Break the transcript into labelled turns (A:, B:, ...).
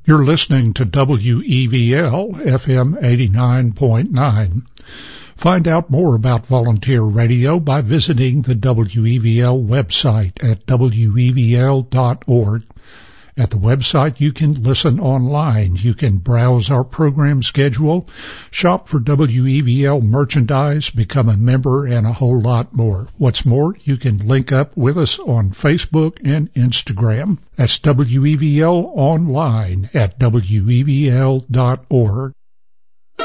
A: You're listening to WEVL FM 89.9. Find out more about volunteer radio by visiting the WEVL website at WEVL.org. At the website, you can listen online. You can browse our program schedule, shop for WEVL merchandise, become a member, and a whole lot more. What's more, you can link up with us on Facebook and Instagram. That's WEVL online at WEVL.org.